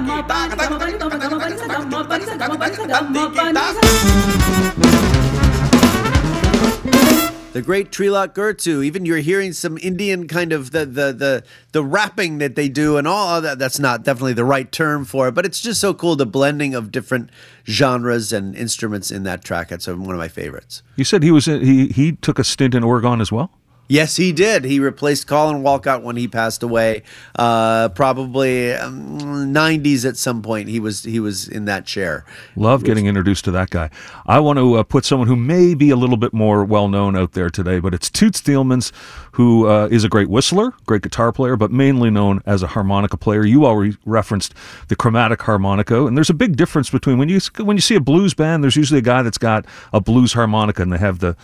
The great Trilok Gurtu. Even you're hearing some Indian kind of the rapping that they do and all of that. That's not definitely the right term for it, but it's just so cool, the blending of different genres and instruments in that track. That's one of my favorites. You said he took a stint in Oregon as well? Yes, he did. He replaced Colin Walcott when he passed away. Probably 90s at some point. He was in that chair. Love getting introduced to that guy. I want to put someone who may be a little bit more well-known out there today, but it's Toots Thielemans, who is a great whistler, great guitar player, but mainly known as a harmonica player. You already referenced the chromatic harmonica, and there's a big difference between when you see a blues band, there's usually a guy that's got a blues harmonica, and they have the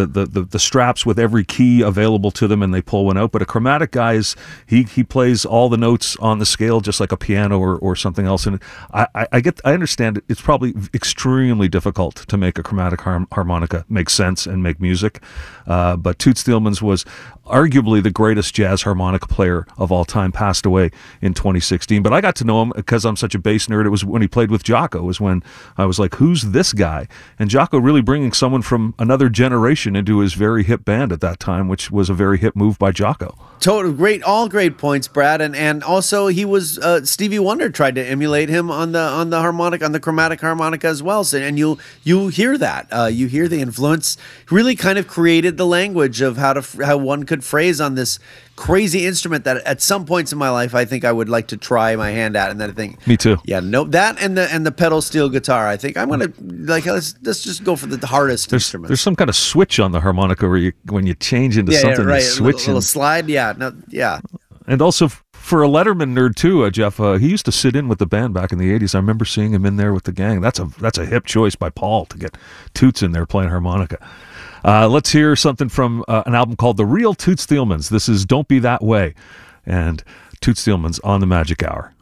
straps with every key available to them, and they pull one out. But a chromatic guy he plays all the notes on the scale just like a piano or something else. And I understand it's probably extremely difficult to make a chromatic harmonica make sense and make music. But Toots Thielemans was arguably the greatest jazz harmonica player of all time, passed away in 2016. But I got to know him because I'm such a bass nerd. It was when he played with Jaco. It was when I was like, who's this guy? And Jaco really bringing someone from another generation into his very hip band at that time, which was a very hip move by Jaco. All great points, Brad, and also he was Stevie Wonder tried to emulate him on the harmonica, on the chromatic harmonica as well. So, and you hear that, you hear the influence. Really, kind of created the language of how one could phrase on this crazy instrument that at some points in my life I think I would like to try my hand at, and then I think, me too. Yeah, no, that and the pedal steel guitar. I think I'm gonna let's just go for the hardest instrument. There's some kind of switch on the harmonica where when you change into something, right, you switch, a little slide. Yeah. And also for a Letterman nerd too, Jeff, he used to sit in with the band back in the 80s. I remember seeing him in there with the gang. That's a hip choice by Paul to get Toots in there playing harmonica. Let's hear something from an album called The Real Toots Thielemans. This is Don't Be That Way, and Toots Thielemans on the Magic Hour.